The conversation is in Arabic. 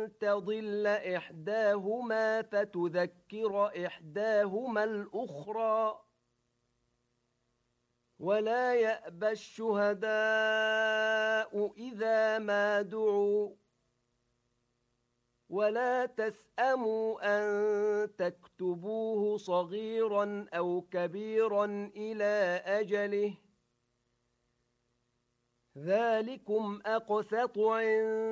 تضل إحداهما فتذكر إحداهما الأخرى ولا يأبى الشهداء إذا ما دعوا ولا تسأموا أن تكتبوه صغيرا أو كبيرا إلى أجله ذلكم أقسط عند